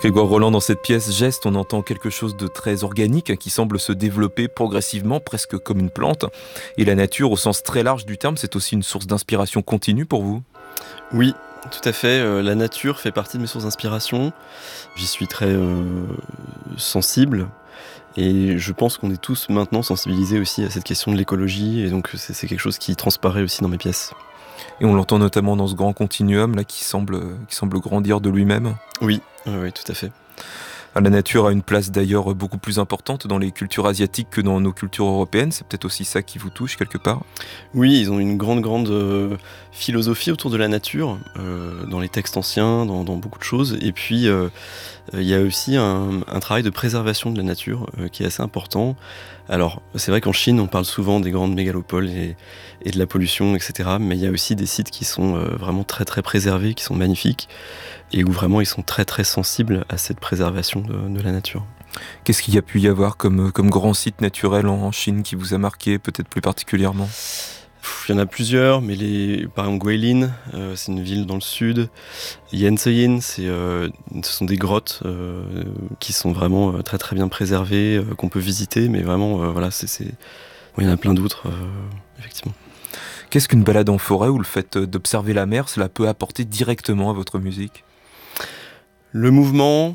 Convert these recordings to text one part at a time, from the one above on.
Grégoire Roland, dans cette pièce Geste, on entend quelque chose de très organique qui semble se développer progressivement, presque comme une plante. Et la nature, au sens très large du terme, c'est aussi une source d'inspiration continue pour vous? Oui, tout à fait. La nature fait partie de mes sources d'inspiration. J'y suis très sensible. Et je pense qu'on est tous maintenant sensibilisés aussi à cette question de l'écologie. Et donc c'est quelque chose qui transparaît aussi dans mes pièces. Et on l'entend notamment dans ce grand continuum là, qui semble grandir de lui-même. Oui, oui, tout à fait. La nature a une place d'ailleurs beaucoup plus importante dans les cultures asiatiques que dans nos cultures européennes. C'est peut-être aussi ça qui vous touche quelque part? Oui, ils ont une grande philosophie autour de la nature, dans les textes anciens, dans beaucoup de choses. Et puis, il y a aussi un travail de préservation de la nature qui est assez important. Alors, c'est vrai qu'en Chine, on parle souvent des grandes mégalopoles et de la pollution, etc. Mais il y a aussi des sites qui sont vraiment très très préservés, qui sont magnifiques, et où vraiment ils sont très très sensibles à cette préservation de la nature. Qu'est-ce qu'il y a pu y avoir comme grand site naturel en Chine qui vous a marqué peut-être plus particulièrement? Il y en a plusieurs, mais par exemple Guilin, c'est une ville dans le sud. Yanseyin, ce sont des grottes qui sont vraiment très très bien préservées, qu'on peut visiter, mais vraiment, voilà, il y en a plein d'autres, effectivement. Qu'est-ce qu'une balade en forêt ou le fait d'observer la mer, cela peut apporter directement à votre musique? Le mouvement,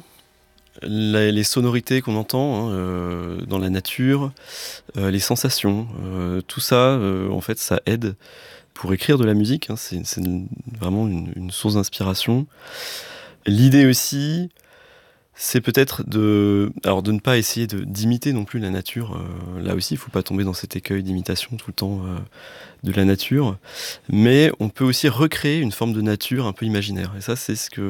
les sonorités qu'on entend dans la nature, les sensations, tout ça, en fait, ça aide pour écrire de la musique. C'est vraiment une source d'inspiration. L'idée aussi, c'est peut-être de ne pas essayer d'imiter non plus la nature. Là aussi, il ne faut pas tomber dans cet écueil d'imitation tout le temps de la nature. Mais on peut aussi recréer une forme de nature un peu imaginaire. Et ça, c'est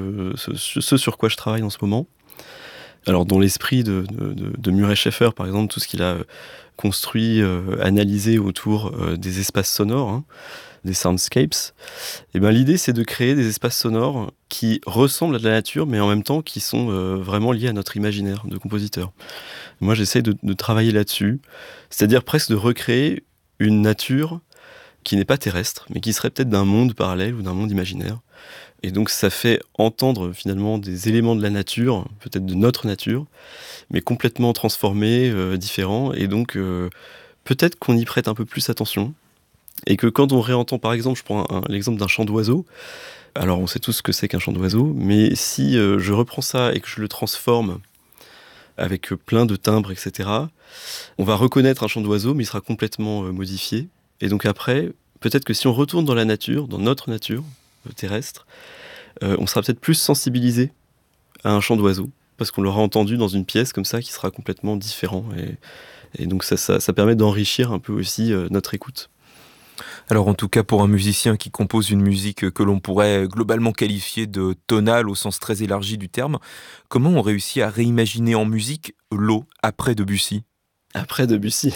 ce sur quoi je travaille en ce moment. Alors, dans l'esprit de Murray Schafer, par exemple, tout ce qu'il a construit, analysé autour des espaces sonores, des soundscapes, et ben, l'idée, c'est de créer des espaces sonores qui ressemblent à de la nature, mais en même temps qui sont vraiment liés à notre imaginaire de compositeur. Moi, j'essaie de travailler là-dessus, c'est-à-dire presque de recréer une nature qui n'est pas terrestre, mais qui serait peut-être d'un monde parallèle ou d'un monde imaginaire. Et donc ça fait entendre finalement des éléments de la nature, peut-être de notre nature, mais complètement transformés, différents. Et donc peut-être qu'on y prête un peu plus attention. Et que quand on réentend, par exemple, je prends l'exemple d'un chant d'oiseau. Alors on sait tous ce que c'est qu'un chant d'oiseau, mais si je reprends ça et que je le transforme avec plein de timbres, etc., on va reconnaître un chant d'oiseau, mais il sera complètement modifié. Et donc après, peut-être que si on retourne dans la nature, dans notre nature terrestre, on sera peut-être plus sensibilisé à un chant d'oiseau, parce qu'on l'aura entendu dans une pièce comme ça qui sera complètement différent. Et donc ça permet d'enrichir un peu aussi notre écoute. Alors en tout cas pour un musicien qui compose une musique que l'on pourrait globalement qualifier de tonale au sens très élargi du terme, comment on réussit à réimaginer en musique l'eau après Debussy? Après Debussy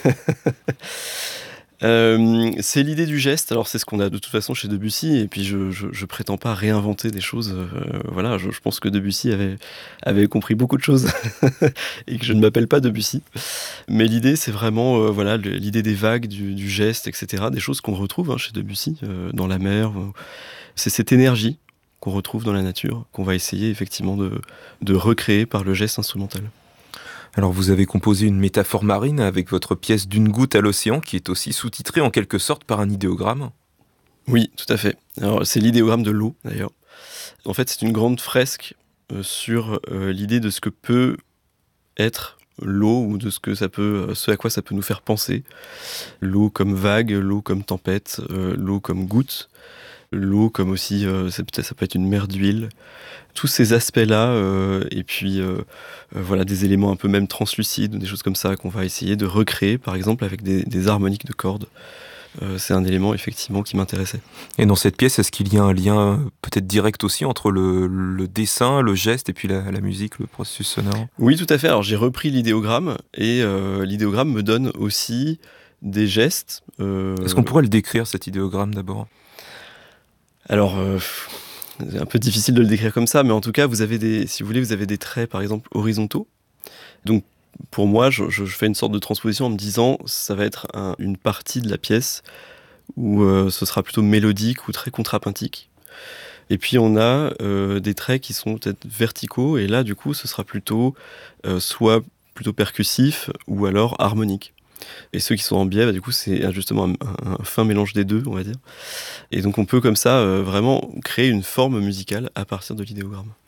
c'est l'idée du geste. Alors c'est ce qu'on a de toute façon chez Debussy, et puis je prétends pas réinventer des choses. Voilà, je pense que Debussy avait compris beaucoup de choses et que je ne m'appelle pas Debussy. Mais l'idée, c'est vraiment voilà, l'idée des vagues, du geste, etc. Des choses qu'on retrouve chez Debussy, dans la mer. C'est cette énergie qu'on retrouve dans la nature, qu'on va essayer effectivement de recréer par le geste instrumental. Alors vous avez composé une métaphore marine avec votre pièce D'une goutte à l'océan qui est aussi sous-titrée en quelque sorte par un idéogramme. Oui, tout à fait. Alors c'est l'idéogramme de l'eau d'ailleurs. En fait, c'est une grande fresque sur l'idée de ce que peut être l'eau, ou de ce à quoi ça peut nous faire penser. L'eau comme vague, l'eau comme tempête, l'eau comme goutte, l'eau comme aussi, ça peut être une mer d'huile. Tous ces aspects-là, et puis voilà, des éléments un peu même translucides, des choses comme ça qu'on va essayer de recréer, par exemple avec des harmoniques de cordes. C'est un élément effectivement qui m'intéressait. Et dans cette pièce, est-ce qu'il y a un lien peut-être direct aussi entre le dessin, le geste et puis la musique, le processus sonore? Oui, tout à fait. Alors j'ai repris l'idéogramme, et l'idéogramme me donne aussi des gestes. Est-ce qu'on pourrait le décrire, cet idéogramme, d'abord? Alors, c'est un peu difficile de le décrire comme ça, mais en tout cas, si vous voulez, vous avez des traits, par exemple, horizontaux. Donc, pour moi, je fais une sorte de transposition en me disant, ça va être une partie de la pièce où ce sera plutôt mélodique ou très contrapuntique. Et puis on a des traits qui sont peut-être verticaux, et là du coup ce sera plutôt soit plutôt percussif ou alors harmonique. Et ceux qui sont en biais, du coup c'est justement un fin mélange des deux, on va dire. Et donc on peut comme ça vraiment créer une forme musicale à partir de l'idéogramme.